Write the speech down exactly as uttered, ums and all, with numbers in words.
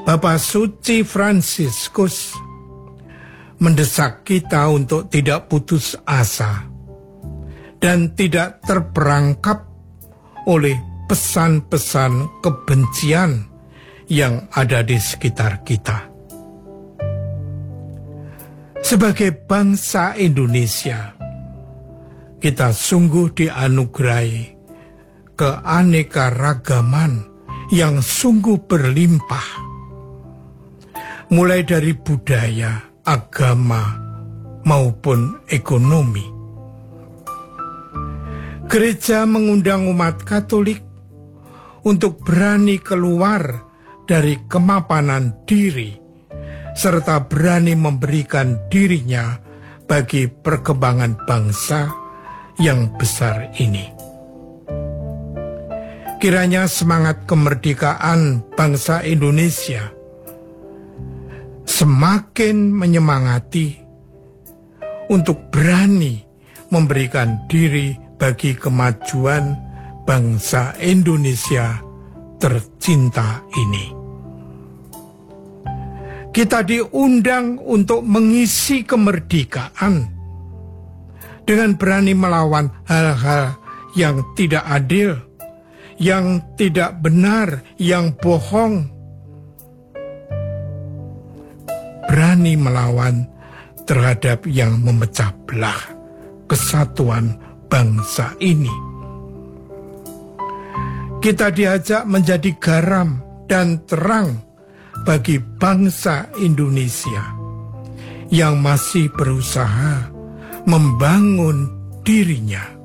Bapak Suci Fransiskus mendesak kita untuk tidak putus asa dan tidak terperangkap oleh pesan-pesan kebencian yang ada di sekitar kita. Sebagai bangsa Indonesia, kita sungguh dianugerahi keanekaragaman yang sungguh berlimpah, mulai dari budaya, agama, maupun ekonomi. Gereja mengundang umat Katolik untuk berani keluar dari kemapanan diri, serta berani memberikan dirinya bagi perkembangan bangsa yang besar ini. Kiranya semangat kemerdekaan bangsa Indonesia semakin menyemangati untuk berani memberikan diri bagi kemajuan bangsa Indonesia tercinta ini. Kita diundang untuk mengisi kemerdekaan dengan berani melawan hal-hal yang tidak adil, yang tidak benar, yang bohong. Berani melawan terhadap yang memecah belah kesatuan bangsa ini. Kita diajak menjadi garam dan terang bagi bangsa Indonesia yang masih berusaha membangun dirinya.